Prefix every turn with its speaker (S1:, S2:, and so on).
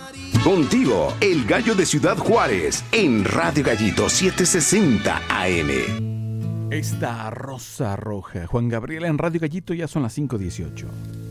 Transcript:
S1: Contigo, el gallo de Ciudad Juárez, en Radio Gallito 760 AM.
S2: Esta rosa roja. Juan Gabriel en Radio Gallito, ya son las 5:18.